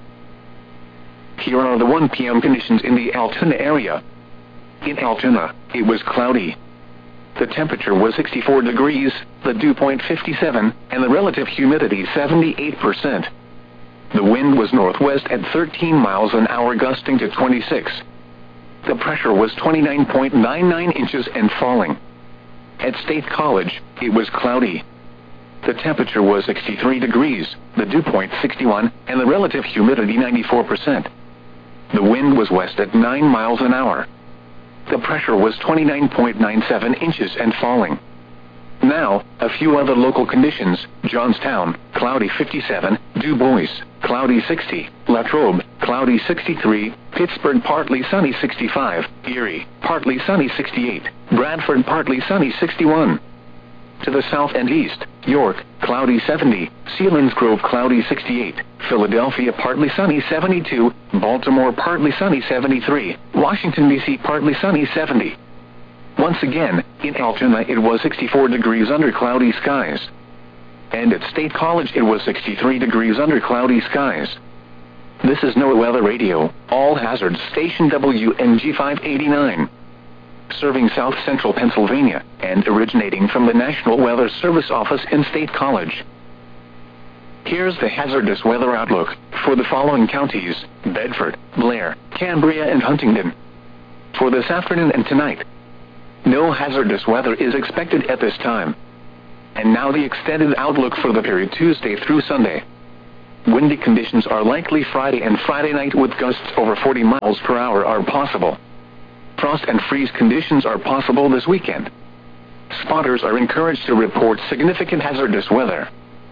Here are the one p m conditions in the Altoona area. In Altoona, it was cloudy. The temperature was sixty-four degrees, the dew point fifty-seven, and the relative humidity seventy-eight percent. The wind was northwest at thirteen miles an hour, gusting to twenty-six. The pressure was twenty-nine point nine nine inches and falling. At State College, it was cloudy. The temperature was sixty-three degrees, the dew point sixty-one, and the relative humidity ninety-four percent. The wind was west at nine miles an hour. The pressure was twenty-nine point nine seven inches and falling. Now, a few other local conditions: Johnstown, cloudy fifty-seven, Du Bois, cloudy sixty, Latrobe, cloudy sixty-three, Pittsburgh, partly sunny sixty-five, Erie, partly sunny sixty-eight, Bradford, partly sunny sixty-one. To the south and east, York, cloudy seventy, Selinsgrove, cloudy sixty-eight, Philadelphia, partly sunny seventy-two, Baltimore, partly sunny seventy-three, Washington, D C, partly sunny seventy. Once again, in Altoona it was sixty-four degrees under cloudy skies. And at State College it was sixty-three degrees under cloudy skies. This is NOAA Weather Radio, all hazards station W N G five eighty-nine. Serving south central Pennsylvania, and originating from the National Weather Service office in State College. Here's the hazardous weather outlook for the following counties: Bedford, Blair, Cambria, and Huntingdon. For this afternoon and tonight: No hazardous weather is expected at this time. And now the extended outlook for the period Tuesday through Sunday. Windy conditions are likely Friday and Friday night with gusts over forty miles per hour are possible. Frost and freeze conditions are possible this weekend. Spotters are encouraged to report significant hazardous weather.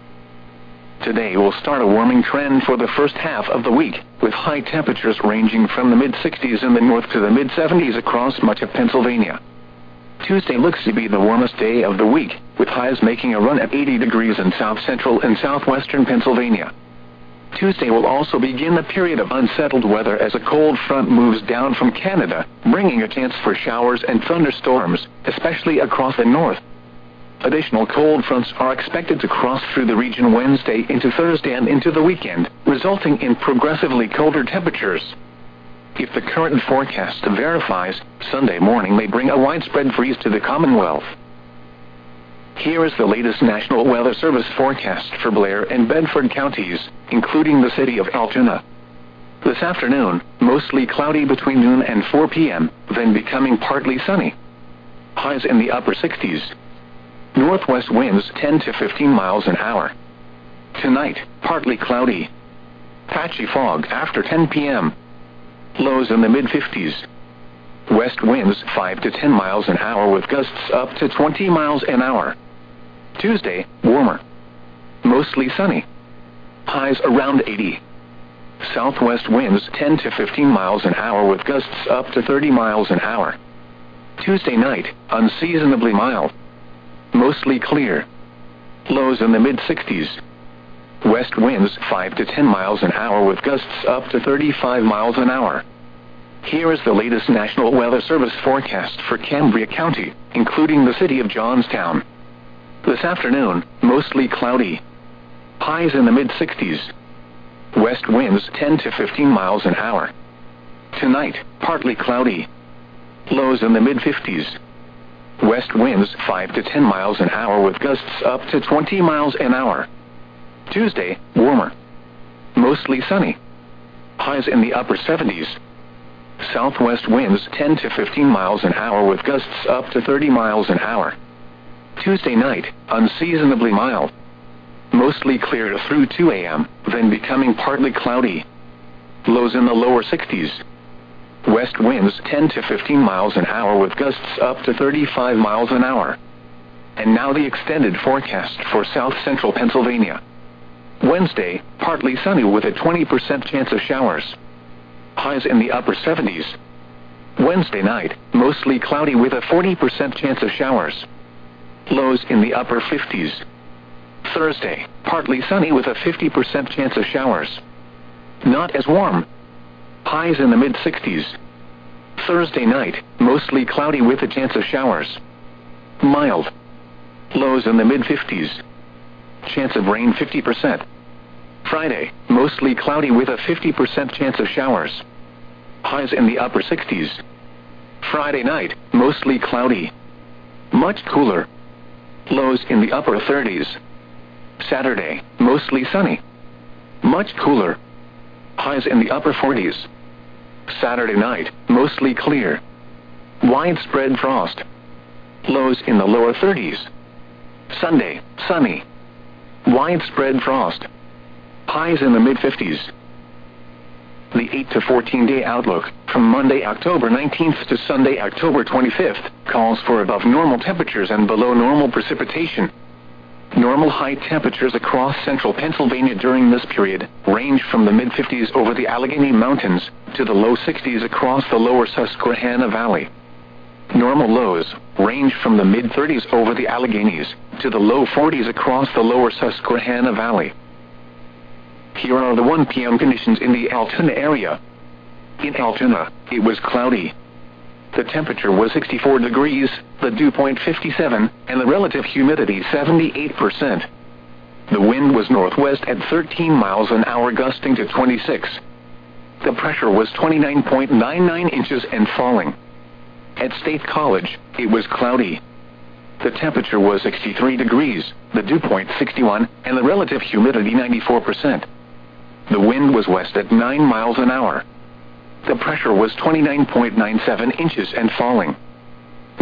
Today will start a warming trend for the first half of the week, with high temperatures ranging from the mid sixties in the north to the mid seventies across much of Pennsylvania. Tuesday looks to be the warmest day of the week, with highs making a run at eighty degrees in south central and southwestern Pennsylvania. Tuesday will also begin a period of unsettled weather as a cold front moves down from Canada, bringing a chance for showers and thunderstorms, especially across the north. Additional cold fronts are expected to cross through the region Wednesday into Thursday and into the weekend, resulting in progressively colder temperatures. If the current forecast verifies, Sunday morning may bring a widespread freeze to the Commonwealth. Here is the latest National Weather Service forecast for Blair and Bedford counties, including the city of Altoona. This afternoon, mostly cloudy between noon and four p m, then becoming partly sunny. Highs in the upper sixties. Northwest winds ten to fifteen miles an hour. Tonight, partly cloudy. Patchy fog after ten p m Lows in the mid fifties. West winds five to ten miles an hour with gusts up to twenty miles an hour. Tuesday, warmer. Mostly sunny. Highs around eighty. Southwest winds ten to fifteen miles an hour with gusts up to thirty miles an hour. Tuesday night, unseasonably mild. Mostly clear. Lows in the mid sixties. West winds five to ten miles an hour with gusts up to thirty-five miles an hour. Here is the latest National Weather Service forecast for Cambria County, including the city of Johnstown. This afternoon, mostly cloudy. Highs in the mid sixties. West winds ten to fifteen miles an hour. Tonight, partly cloudy. Lows in the mid fifties. West winds five to ten miles an hour with gusts up to twenty miles an hour. Tuesday, warmer. Mostly sunny. Highs in the upper seventies. Southwest winds ten to fifteen miles an hour with gusts up to thirty miles an hour. Tuesday night, unseasonably mild. Mostly clear through two a m, then becoming partly cloudy. Lows in the lower sixties. West winds ten to fifteen miles an hour with gusts up to thirty-five miles an hour. And now the extended forecast for south central Pennsylvania. Wednesday, partly sunny with a twenty percent chance of showers. Highs in the upper seventies. Wednesday night, mostly cloudy with a forty percent chance of showers. Lows in the upper fifties. Thursday, partly sunny with a fifty percent chance of showers. Not as warm. Highs in the mid sixties. Thursday night, mostly cloudy with a chance of showers. Mild. Lows in the mid fifties. Chance of rain fifty percent. Friday, mostly cloudy with a fifty percent chance of showers. Highs in the upper sixties. Friday night, mostly cloudy. Much cooler. Lows in the upper thirties. Saturday, mostly sunny. Much cooler. Highs in the upper forties. Saturday night, mostly clear. Widespread frost. Lows in the lower thirties. Sunday, sunny. Widespread frost. Highs in the mid fifties. The eight to fourteen day outlook, from Monday, October nineteenth to Sunday, October twenty-fifth, calls for above normal temperatures and below normal precipitation. Normal high temperatures across central Pennsylvania during this period range from the mid fifties over the Allegheny Mountains to the low sixties across the lower Susquehanna Valley. Normal lows range from the mid thirties over the Alleghenies to the low forties across the lower Susquehanna Valley. Here are the one p m conditions in the Altoona area. In Altoona, it was cloudy. The temperature was sixty-four degrees, the dew point fifty-seven, and the relative humidity seventy-eight percent. The wind was northwest at thirteen miles an hour, gusting to twenty-six. The pressure was twenty-nine point nine nine inches and falling. At State College, it was cloudy. The temperature was sixty-three degrees, the dew point sixty-one, and the relative humidity ninety-four percent. The wind was west at nine miles an hour. The pressure was twenty-nine point nine seven inches and falling.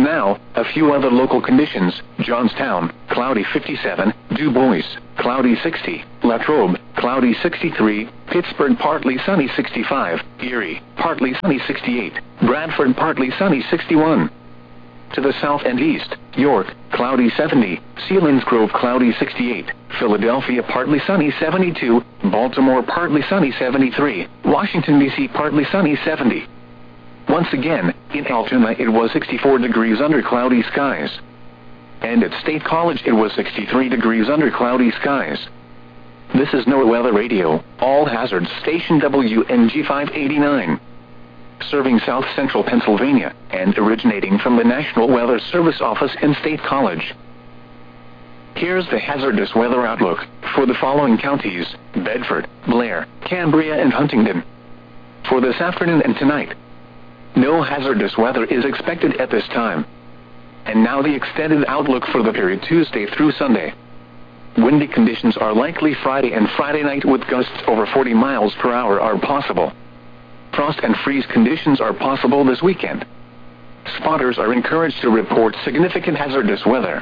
Now, a few other local conditions: Johnstown, cloudy fifty-seven, Du Bois, cloudy sixty, Latrobe, cloudy sixty-three, Pittsburgh partly sunny sixty-five, Erie, partly sunny sixty-eight, Bradford partly sunny sixty-one. To the south and east, York, cloudy seventy, Selinsgrove cloudy sixty-eight, Philadelphia partly sunny seventy-two, Baltimore partly sunny seventy-three, Washington D C partly sunny seventy. Once again, in Altoona it was sixty-four degrees under cloudy skies. And at State College it was sixty-three degrees under cloudy skies. This is NOAA Weather Radio, All Hazards Station W N G five eighty-nine. Serving South Central Pennsylvania, and originating from the National Weather Service office in State College. Here's the hazardous weather outlook for the following counties: Bedford, Blair, Cambria and Huntingdon. For this afternoon and tonight, no hazardous weather is expected at this time. And now the extended outlook for the period Tuesday through Sunday. Windy conditions are likely Friday and Friday night with gusts over forty miles per hour are possible. Frost and freeze conditions are possible this weekend. Spotters are encouraged to report significant hazardous weather.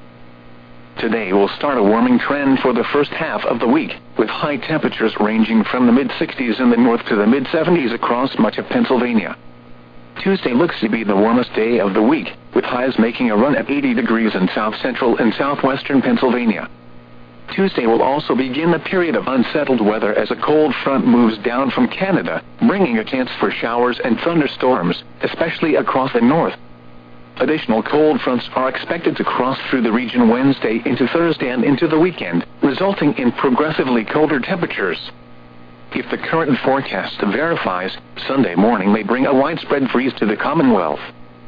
Today will start a warming trend for the first half of the week, with high temperatures ranging from the mid sixties in the north to the mid seventies across much of Pennsylvania. Tuesday looks to be the warmest day of the week, with highs making a run at eighty degrees in south central and southwestern Pennsylvania. Tuesday will also begin a period of unsettled weather as a cold front moves down from Canada, bringing a chance for showers and thunderstorms, especially across the north. Additional cold fronts are expected to cross through the region Wednesday into Thursday and into the weekend, resulting in progressively colder temperatures. If the current forecast verifies, Sunday morning may bring a widespread freeze to the Commonwealth.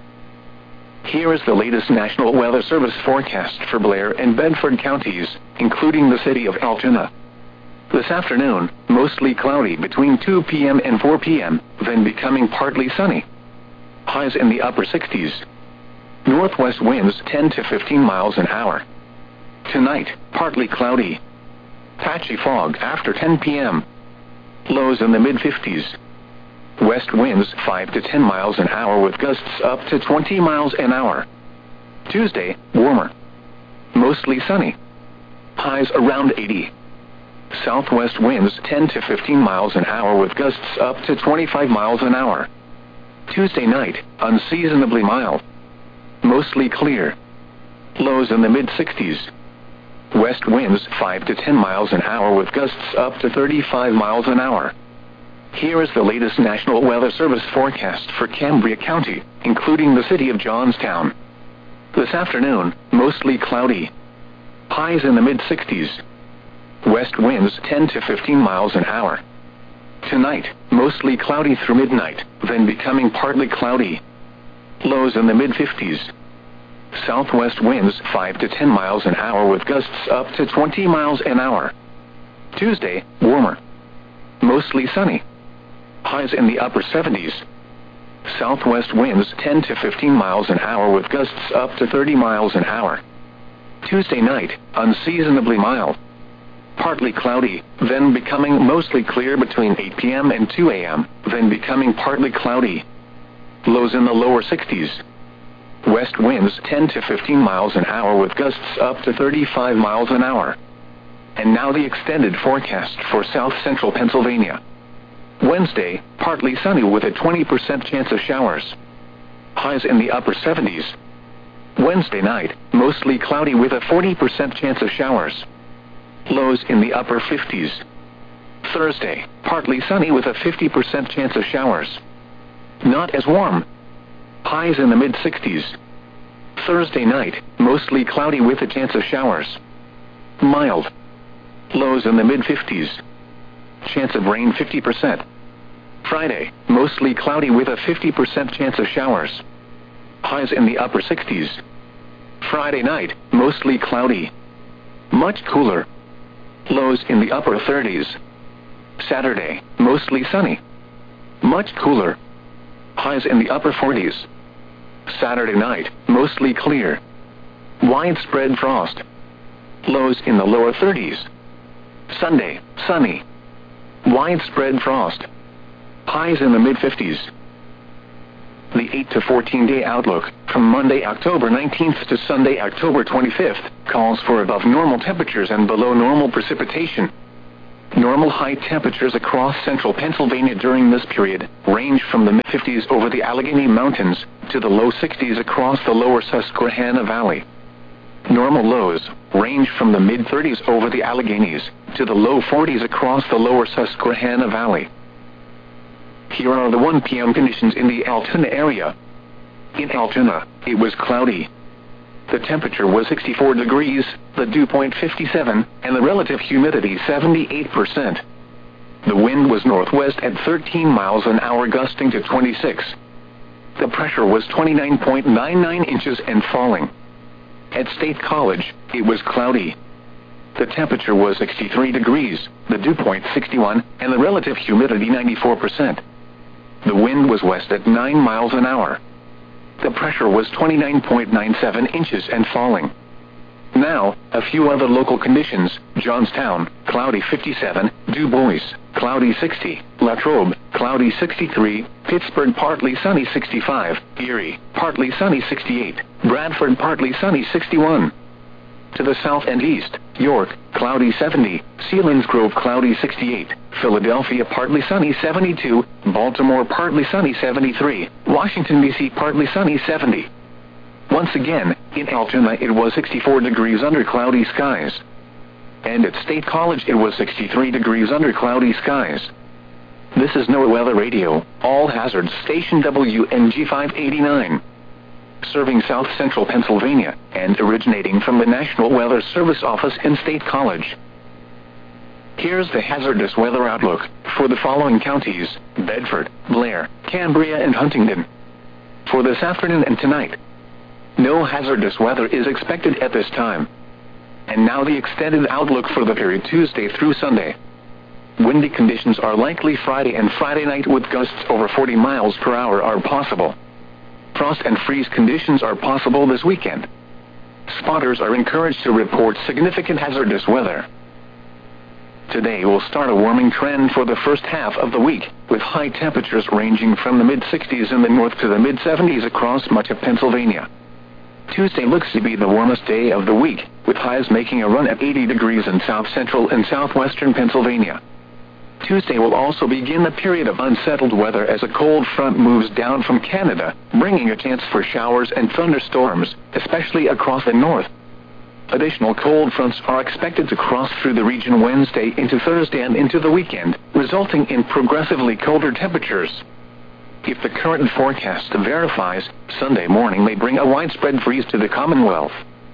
Here is the latest National Weather Service forecast for Blair and Bedford counties, including the city of Altoona. This afternoon, mostly cloudy between two p m and four p m, then becoming partly sunny. Highs in the upper sixties. Northwest winds ten to fifteen miles an hour. Tonight, partly cloudy. Patchy fog after ten p m Lows in the mid fifties. West winds five to ten miles an hour with gusts up to twenty miles an hour. Tuesday, warmer. Mostly sunny. Highs around eighty. Southwest winds ten to fifteen miles an hour with gusts up to twenty-five miles an hour. Tuesday night, unseasonably mild. Mostly clear. Lows in the mid sixties. West winds five to ten miles an hour with gusts up to thirty-five miles an hour. Here is the latest National Weather Service forecast for Cambria County, including the city of Johnstown. This afternoon, mostly cloudy. Highs in the mid sixties. West winds ten to fifteen miles an hour. Tonight, mostly cloudy through midnight, then becoming partly cloudy. Lows in the mid fifties. Southwest winds five to ten miles an hour with gusts up to twenty miles an hour. Tuesday, warmer. Mostly sunny. Highs in the upper seventies. Southwest winds ten to fifteen miles an hour with gusts up to thirty miles an hour. Tuesday night, unseasonably mild. Partly cloudy, then becoming mostly clear between eight p m and two a m, then becoming partly cloudy. Lows in the lower sixties. West winds ten to fifteen miles an hour with gusts up to thirty-five miles an hour. And now the extended forecast for south central Pennsylvania. Wednesday, partly sunny with a twenty percent chance of showers. Highs in the upper seventies. Wednesday night, mostly cloudy with a forty percent chance of showers. Lows in the upper fifties. Thursday, partly sunny with a fifty percent chance of showers. Not as warm. Highs in the mid sixties. Thursday night, mostly cloudy with a chance of showers. Mild. Lows in the mid fifties. Chance of rain fifty percent. Friday, mostly cloudy with a fifty percent chance of showers. Highs in the upper sixties. Friday night, mostly cloudy. Much cooler. Lows in the upper thirties. Saturday, mostly sunny. Much cooler. Highs in the upper forties. Saturday night, mostly clear. Widespread frost. Lows in the lower thirties. Sunday, sunny. Widespread frost. Highs in the mid fifties. The eight to fourteen day outlook, from Monday, October nineteenth to Sunday, October twenty-fifth, calls for above normal temperatures and below normal precipitation. Normal high temperatures across central Pennsylvania during this period range from the mid fifties over the Allegheny Mountains to the low sixties across the lower Susquehanna Valley. Normal lows range from the mid thirties over the Alleghenies to the low forties across the lower Susquehanna Valley. Here are the one p m conditions in the Altoona area. In Altoona, it was cloudy. The temperature was sixty-four degrees, the dew point fifty-seven, and the relative humidity seventy-eight percent. The wind was northwest at thirteen miles an hour, gusting to twenty-six. The pressure was twenty-nine point nine nine inches and falling. At State College, it was cloudy. The temperature was sixty-three degrees, the dew point sixty-one, and the relative humidity ninety-four percent. The wind was west at nine miles an hour. The pressure was twenty-nine point nine seven inches and falling. Now, a few other local conditions: Johnstown, cloudy fifty-seven, Du Bois, cloudy sixty, Latrobe, cloudy sixty-three, Pittsburgh, partly sunny sixty-five, Erie, partly sunny sixty-eight, Bradford, partly sunny sixty-one. To the south and east, York, cloudy seventy, Selinsgrove, cloudy sixty-eight, Philadelphia, partly sunny seventy-two, Baltimore, partly sunny seventy-three, Washington, D C, partly sunny seventy. Once again, in Altoona it was sixty-four degrees under cloudy skies. And at State College it was sixty-three degrees under cloudy skies. This is NOAA Weather Radio, All Hazards Station W N G five eighty-nine. Serving South Central Pennsylvania, and originating from the National Weather Service office in State College. Here's the hazardous weather outlook for the following counties: Bedford, Blair, Cambria, and Huntingdon. For this afternoon and tonight, no hazardous weather is expected at this time. And now the extended outlook for the period Tuesday through Sunday. Windy conditions are likely Friday and Friday night, with gusts over forty miles per hour are possible. Frost and freeze conditions are possible this weekend. Spotters are encouraged to report significant hazardous weather. Today will start a warming trend for the first half of the week, with high temperatures ranging from the mid sixties in the north to the mid seventies across much of Pennsylvania. Tuesday looks to be the warmest day of the week, with highs making a run at eighty degrees in south central and southwestern Pennsylvania. Tuesday will also begin a period of unsettled weather as a cold front moves down from Canada, bringing a chance for showers and thunderstorms, especially across the north. Additional cold fronts are expected to cross through the region Wednesday into Thursday and into the weekend, resulting in progressively colder temperatures. If the current forecast verifies, Sunday morning may bring a widespread freeze to the Commonwealth.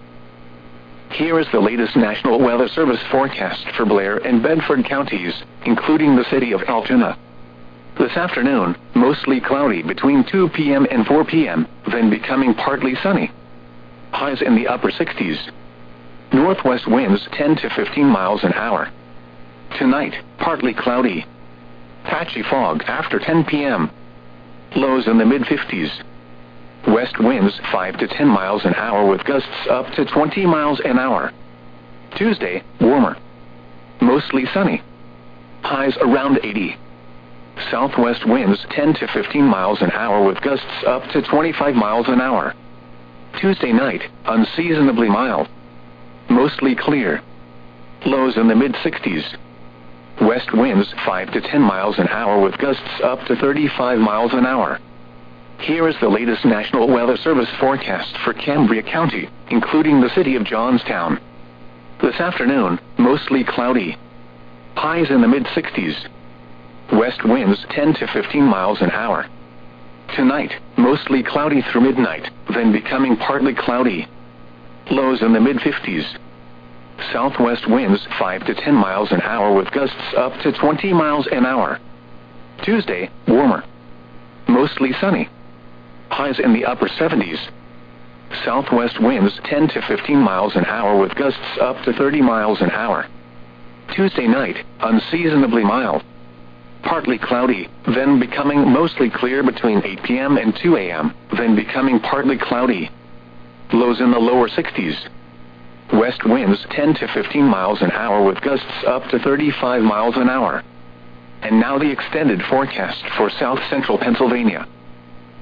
Here is the latest National Weather Service forecast for Blair and Bedford counties, including the city of Altoona. This afternoon, mostly cloudy between two p m and four p m, then becoming partly sunny. Highs in the upper sixties. Northwest winds ten to fifteen miles an hour. Tonight, partly cloudy. Patchy fog after ten p m Lows in the mid fifties. West winds five to ten miles an hour, with gusts up to twenty miles an hour. Tuesday, warmer. Mostly sunny. Highs around eighty. Southwest winds ten to fifteen miles an hour, with gusts up to twenty-five miles an hour. Tuesday night, unseasonably mild. Mostly clear. Lows in the mid sixties. West winds five to ten miles an hour, with gusts up to thirty-five miles an hour. Here is the latest National Weather Service forecast for Cambria County, including the city of Johnstown. This afternoon, mostly cloudy. Highs in the mid sixties. West winds ten to fifteen miles an hour. Tonight, mostly cloudy through midnight, then becoming partly cloudy. Lows in the mid fifties. Southwest winds five to ten miles an hour, with gusts up to twenty miles an hour. Tuesday, warmer. Mostly sunny. Highs in the upper seventies. Southwest winds ten to fifteen miles an hour, with gusts up to thirty miles an hour. Tuesday night, unseasonably mild. Partly cloudy, then becoming mostly clear between eight p m and two a m, then becoming partly cloudy. Lows in the lower sixties. West winds ten to fifteen miles an hour, with gusts up to thirty-five miles an hour. And now the extended forecast for south central Pennsylvania.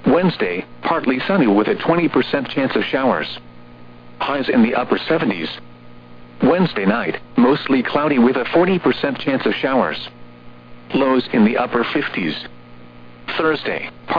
Wednesday, partly sunny with a twenty percent chance of showers. Highs in the upper seventies. Wednesday night, mostly cloudy with a forty percent chance of showers. Lows in the upper fifties. Thursday,